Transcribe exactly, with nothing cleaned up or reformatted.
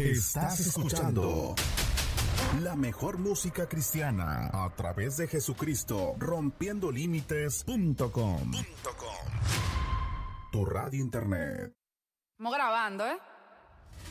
Estás escuchando la mejor música cristiana a través de Jesucristo, rompiendo límites punto com. Tu radio internet. Estamos grabando, ¿eh?